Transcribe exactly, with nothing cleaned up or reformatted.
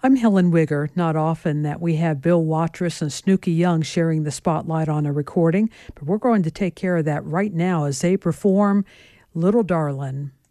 I'm Helen Wigger. Not often that we have Bill Watrous and Snooky Young sharing the spotlight on a recording, but we're going to take care of that right now as they perform Little Darlin'.